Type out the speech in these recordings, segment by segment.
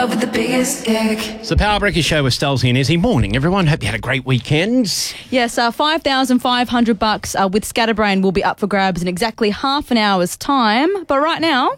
With the biggest dick. It's the Power Breakers Show with Stolzy and Izzy. Morning, everyone. Hope you had a great weekend. Yes, $5,500 with Scatterbrain will be up for grabs in exactly half an hour's time. But right now...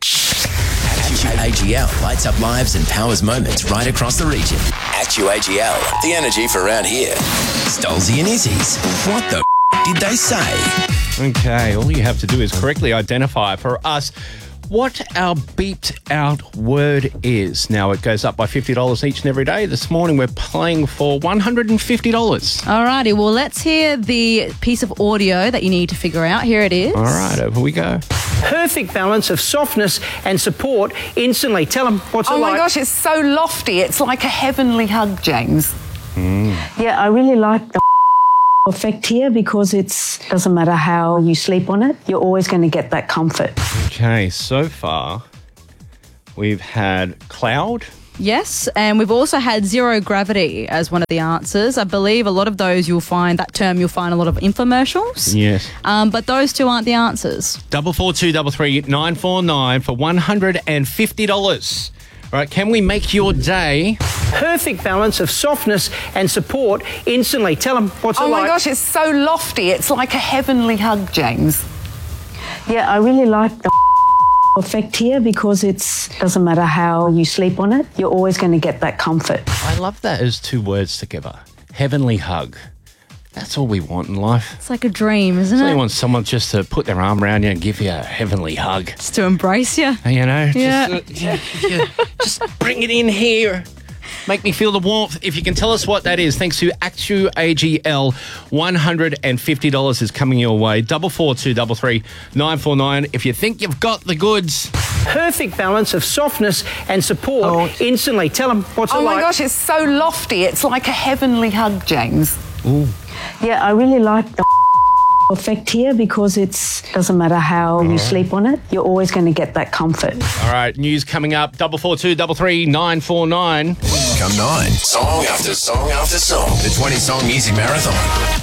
AGL lights up lives and powers moments right across the region. AGL, the energy for around here. Stolzy and Izzy's. What the did they say? Okay, all you have to do is correctly identify for us what our beeped out word is. Now, it goes up by $50 each and every day. This morning, we're playing for $150. Alrighty, well, let's hear the piece of audio that you need to figure out. Here it is. All right, over we go. Perfect balance of softness and support instantly. Tell them what's it like. Oh my gosh, it's so lofty. It's like a heavenly hug, James. Yeah, I really like the effect here because it doesn't matter how you sleep on it, you're always going to get that comfort. Okay, so far, we've had cloud. Yes, and we've also had zero gravity as one of the answers. I believe a lot of those you'll find a lot of infomercials. Yes. But those two aren't the answers. 44233 949 for $150. All right, can we make your day? Perfect balance of softness and support instantly. Tell them what's it like. Oh my gosh, it's so lofty. It's like a heavenly hug, James. Yeah, I really like the effect here because it doesn't matter how you sleep on it, you're always going to get that comfort. I love that as two words together. Heavenly hug. That's all we want in life. It's like a dream, isn't So it? you want someone just to put their arm around you and give you a heavenly hug. Just to embrace you. You know? Yeah. Just bring it in here. Make me feel the warmth. If you can tell us what that is, thanks to AGL, $150 is coming your way. 44233 949. If you think you've got the goods. Perfect balance of softness and support instantly. Tell them what's it like. Oh my gosh, it's so lofty. It's like a heavenly hug, James. Ooh. Yeah, I really like the effect here because it doesn't matter how you sleep on it, you're always going to get that comfort. All right, news coming up. 44233 949. Come 9. Song after song after song. The 20 Song Easy Marathon.